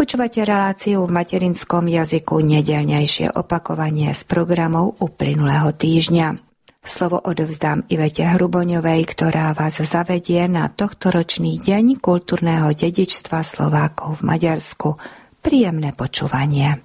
Počúvate reláciu v materinskom jazyku, nedeľnejšie opakovanie z programov uplynulého týždňa. Slovo odovzdám Ivete Hruboňovej, ktorá vás zavedie na tohtoročný deň kultúrneho dedičstva Slovákov v Maďarsku. Príjemné počúvanie.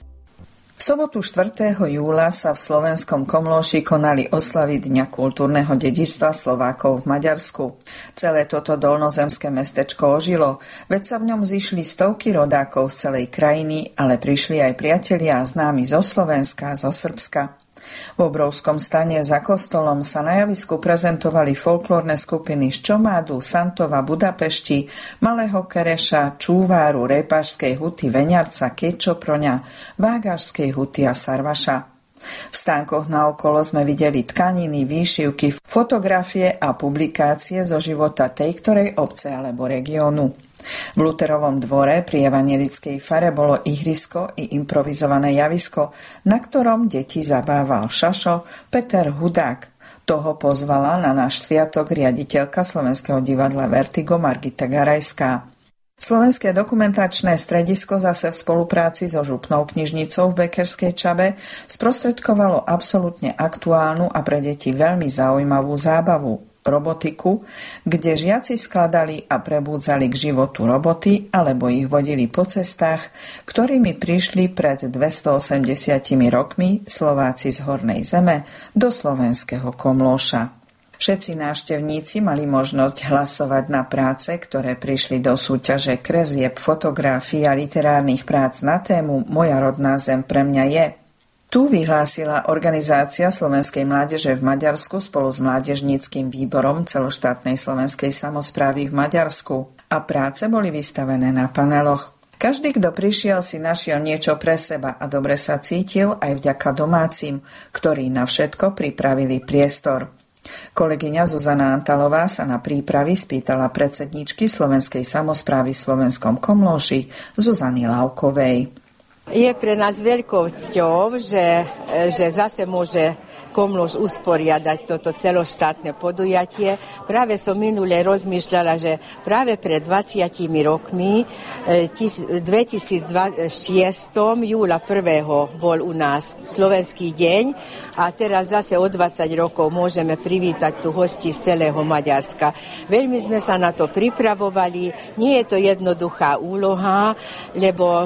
V sobotu 4. júla sa v slovenskom Komlóši konali oslavy Dňa kultúrneho dedičstva Slovákov v Maďarsku. Celé toto dolnozemské mestečko ožilo, veď sa v ňom zišli stovky rodákov z celej krajiny, ale prišli aj priatelia a známi zo Slovenska a zo Srbska. V obrovskom stane za kostolom sa na javisku prezentovali folklórne skupiny z Čomádu, Santova, Budapešti, Malého Kereša, Čúváru, Rejpašskej huty, Veňarca, Kečoproňa, Vágašskej huty a Sarvaša. V stánkoch naokolo sme videli tkaniny, výšivky, fotografie a publikácie zo života tej ktorej obce alebo regiónu. V Luterovom dvore pri evanjelickej fare bolo ihrisko i improvizované javisko, na ktorom deti zabával Šašo Peter Hudák. Toho pozvala na náš sviatok riaditeľka Slovenského divadla Vertigo Margita Garajská. Slovenské dokumentačné stredisko zase v spolupráci so župnou knižnicou v Bekerskej Čabe sprostredkovalo absolútne aktuálnu a pre deti veľmi zaujímavú zábavu robotiku, kde žiaci skladali a prebúdzali k životu roboty alebo ich vodili po cestách, ktorými prišli pred 280 rokmi Slováci z Hornej Zeme do slovenského Komlóša. Všetci návštevníci mali možnosť hlasovať na práce, ktoré prišli do súťaže kresieb, fotografií a literárnych prác na tému Moja rodná zem pre mňa je. Tu vyhlásila organizácia slovenskej mládeže v Maďarsku spolu s mládežníckym výborom celoštátnej slovenskej samosprávy v Maďarsku a práce boli vystavené na paneloch. Každý, kto prišiel, si našiel niečo pre seba a dobre sa cítil aj vďaka domácim, ktorí na všetko pripravili priestor. Kolegyňa Zuzana Antalová sa na prípravy spýtala predsedničky slovenskej samosprávy v slovenskom Komlóši Zuzany Laukovej. Je pre nás veľkou cťou, že zase môže Komlóš usporiadať toto celoštátne podujatie. Práve som minule rozmýšľala, že práve pred 20 rokmi, 2006. júla 1. bol u nás Slovenský deň a teraz zase o 20 rokov môžeme privítať tu hostí z celého Maďarska. Veľmi sme sa na to pripravovali. Nie je to jednoduchá úloha, lebo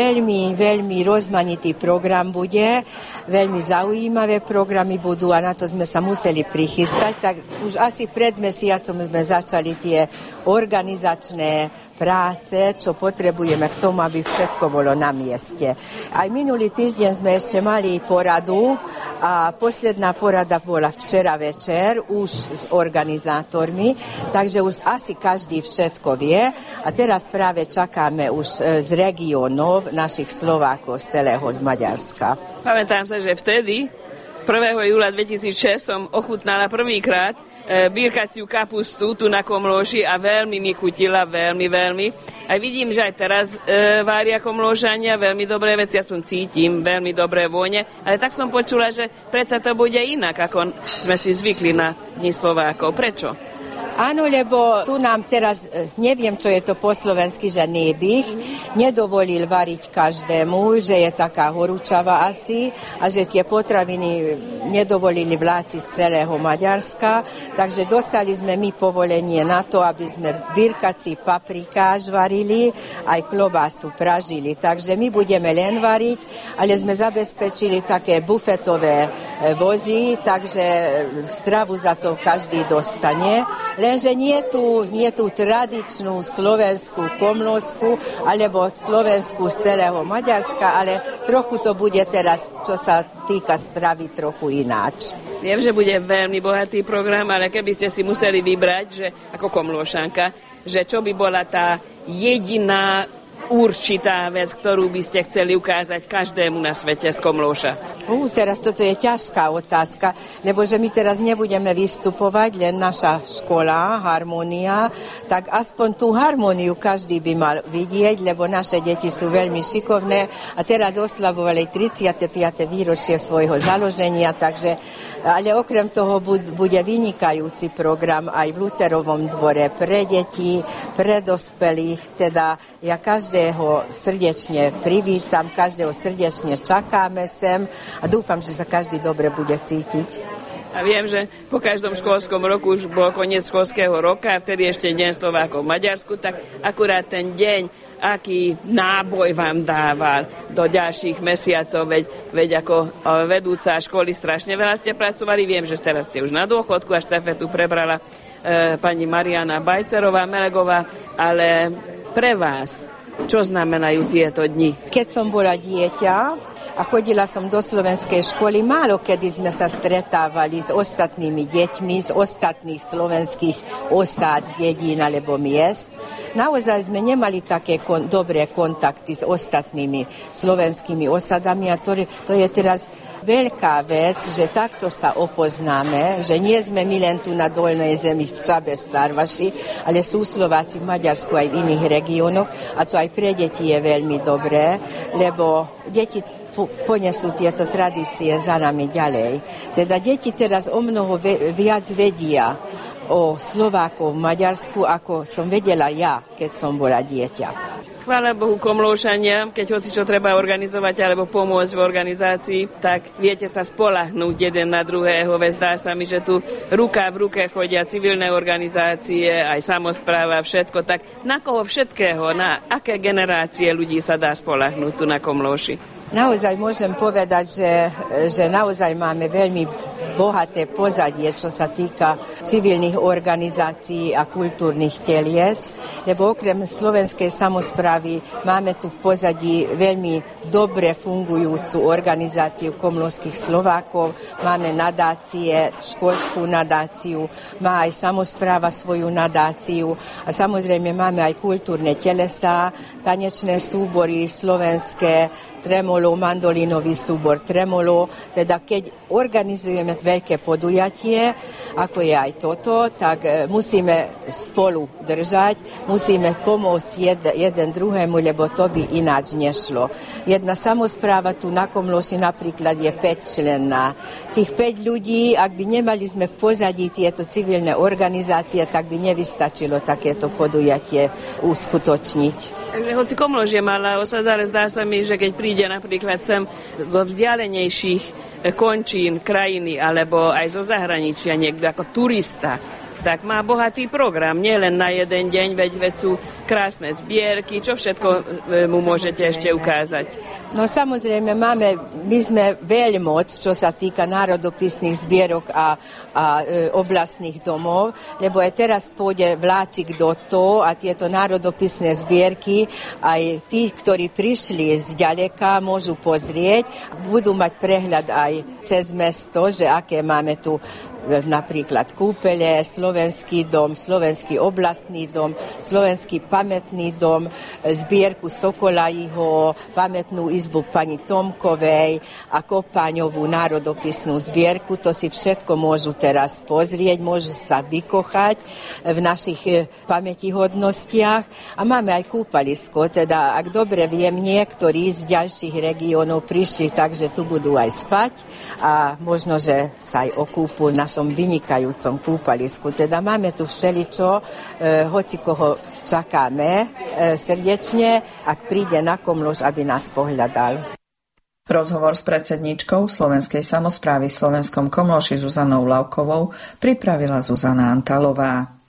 veľmi rozmanitý program bude, veľmi zaujímavé programy budú a na to sme sa museli prichystať, tak už asi pred mesiacom sme začali tie organizačné práce, čo potrebujeme k tomu, aby všetko bolo na mieste. Aj minulý týždeň sme ešte mali poradu a posledná porada bola včera večer už s organizátormi, takže už asi každý všetko vie a teraz práve čakáme už z regiónov našich Slovákov z celého Maďarska. Pamätám sa, že vtedy 1. júla 2006 som ochutnala prvýkrát bírkaciu kapustu tu na Komlóši a veľmi mi chutila, veľmi. A vidím, že aj teraz vária Komlóšania veľmi dobré veci, ja som cítim veľmi dobré vône, ale tak som počula, že predsa to bude inak, ako sme si zvykli na Dni Slovákov. Prečo? Áno, lebo tu nám teraz, neviem, čo je to po slovensky, že nebých, nedovolil variť každému, že je taká horúčava asi a že tie potraviny nedovolili vláčiť z celého Maďarska, takže dostali sme my povolenie na to, aby sme birkací paprikáž varili, aj klobásu pražili, takže my budeme len variť, ale sme zabezpečili také bufetové vozy, takže stravu za to každý dostane. Lenže nie tú tradičnú slovenskú komlósku alebo slovensku z celého Maďarska, ale trochu to bude teraz, čo sa týka stravy, trochu ináč. Viem, že bude veľmi bohatý program, ale keby ste si museli vybrať, že ako komlóšanka, že čo by bola tá jediná určitá vec, ktorú by ste chceli ukázať každému na svete z Komlóša? Teraz toto je ťažká otázka, lebo že my teraz nebudeme vystupovať, len naša škola, harmónia, tak aspoň tú harmóniu každý by mal vidieť, lebo naše deti sú veľmi šikovné a teraz oslavovali 35. výročie svojho založenia, takže, ale okrem toho bude vynikajúci program aj v Luterovom dvore pre deti, pre dospelých, teda ja každého srdečne privítam, každého srdečne čakáme sem a dúfam, že sa každý dobre bude cítiť. A viem, že po každom školskom roku už bol koniec školského roka a vtedy ešte Deň Slovákov v Maďarsku, tak akurát ten deň, aký náboj vám dával do ďalších mesiacov, veď ako vedúca školy strašne veľa ste pracovali. Viem, že teraz ste už na dôchodku a štafetu prebrala pani Mariana Bajcerová-Melegová, ale pre vás, čo znamenajú tieto dni? Keď som bola dieťa a chodila som do slovenskej školy, málo kedy sme sa stretávali s ostatnými deťmi z ostatných slovenských osád, dedín alebo miest. Naozaj sme nemali také dobré kontakty s ostatnými slovenskými osadami a to je teraz veľká vec, že takto sa opoznáme, že nie sme my len tu na Dolnej zemi v Čabe, v Sarvaši, ale sú Slováci v Maďarsku aj v iných regiónoch a to aj pre deti je veľmi dobré, lebo deti ponesú tieto tradície za nami ďalej. Teda deti teraz o mnoho viac vedia o Slovákov v Maďarsku, ako som vedela ja, keď som bola dieťa. Chvála Bohu, komlóšania, keď hoci čo treba organizovať alebo pomôcť v organizácii, tak viete sa spoľahnúť jeden na druhého. Zdá sa mi, že tu ruka v ruke chodia civilné organizácie, aj samospráva, všetko. Tak na koho všetkého, na aké generácie ľudí sa dá spoľahnúť tu na Komlóši? Naozaj môžem povedať, že naozaj máme veľmi bohaté pozadie, čo sa týka civilných organizácií a kultúrnych telies, lebo okrem slovenskej samosprávy máme tu v pozadí veľmi dobre fungujúcu organizáciu komlóšskych Slovákov, máme nadácie, školskú nadáciu, má aj samospráva svoju nadáciu a samozrejme máme aj kultúrne telesá, tanečné súbory slovenské, Tremolo, mandolinový súbor Tremolo, teda keď organizujeme veľké podujatie, ako je aj toto, tak musíme spolu držať, musíme pomôcť jeden druhému, lebo to by ináč nešlo. Jedna samospráva tu na Komlóši napríklad je 5-členná. Tých 5 ľudí, ak by nemali sme v pozadí tieto civilné organizácie, tak by nevystačilo takéto podujatie uskutočniť. Takže hoci Komlóž je malá osada, ale zdá sa mi, že keď príde napríklad sem zo vzdialenejších končín krajiny alebo aj zo zahraničia niekto ako turista, tak má bohatý program, nie len na jeden deň, veď sú krásne zbierky, čo všetko mu môžete ešte ukázať? No samozrejme, my sme veľmoc, čo sa týka národopisných zbierok a oblastných domov, lebo aj teraz pôjde vláčik do toho a tieto národopisné zbierky aj tí, ktorí prišli z ďaleka, môžu pozrieť, budú mať prehľad aj cez mesto, že aké máme tu napríklad kúpele, slovenský dom, slovenský oblastný dom, slovenský pamätný dom, zbierku Sokolajího, pamätnú izbu pani Tomkovej a Kopáňovú národopisnú zbierku. To si všetko môžu teraz pozrieť, môžu sa vykochať v našich pamätihodnostiach a máme aj kúpalisko, teda ak dobre viem, niektorí z ďalších regiónov prišli, takže tu budú aj spať a možno, že sa aj okúpu v našom vynikajúcom kúpalisku. Teda máme tu všeličo, hoci koho čakáme srdečne, ak príde na Komlóž, aby nás pohľadal. Rozhovor s predsedníčkou Slovenskej samosprávy v Slovenskom Komlóši Zuzanou Lavkovou pripravila Zuzana Antalová.